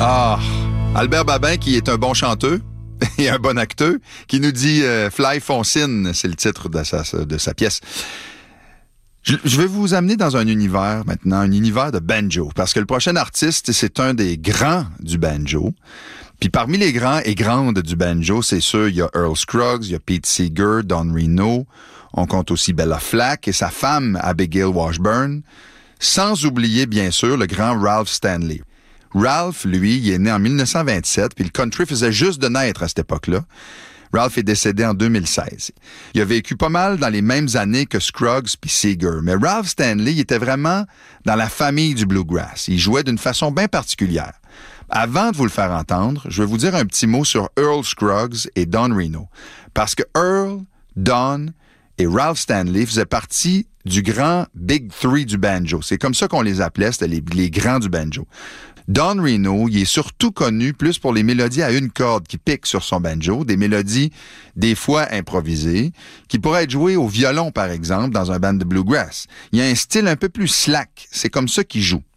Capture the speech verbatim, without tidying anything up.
Ah, Albert Babin, qui est un bon chanteur et un bon acteur, qui nous dit euh, « Fly Foncine », c'est le titre de sa, de sa pièce. Je, je vais vous amener dans un univers maintenant, un univers de banjo, parce que le prochain artiste, c'est un des grands du banjo. Puis parmi les grands et grandes du banjo, c'est sûr, il y a Earl Scruggs, il y a Pete Seeger, Don Reno, on compte aussi Bella Flack et sa femme Abigail Washburn, sans oublier bien sûr le grand Ralph Stanley. Ralph, lui, il est né en dix-neuf cent vingt-sept, puis le country faisait juste de naître à cette époque-là. Ralph est décédé en deux mille seize. Il a vécu pas mal dans les mêmes années que Scruggs puis Seeger, mais Ralph Stanley il était vraiment dans la famille du bluegrass. Il jouait d'une façon bien particulière. Avant de vous le faire entendre, je vais vous dire un petit mot sur Earl Scruggs et Don Reno, parce que Earl, Don et Ralph Stanley faisaient partie du grand Big Three du banjo. C'est comme ça qu'on les appelait, c'était les, les grands du banjo. Don Reno, il est surtout connu plus pour les mélodies à une corde qui piquent sur son banjo, des mélodies des fois improvisées, qui pourraient être jouées au violon, par exemple, dans un band de bluegrass. Il y a un style un peu plus slack, c'est comme ça qu'il joue.